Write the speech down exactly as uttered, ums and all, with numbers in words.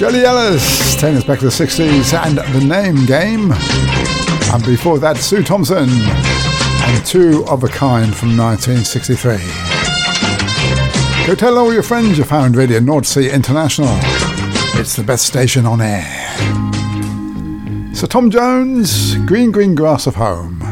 Shirley Ellis, taking us back to the sixties, and The Name Game. And before that, Sue Thompson and Two of a Kind from nineteen sixty-three. Go tell all your friends you found Radio North Sea International. It's the best station on air. So Tom Jones, Green Green Grass of Home.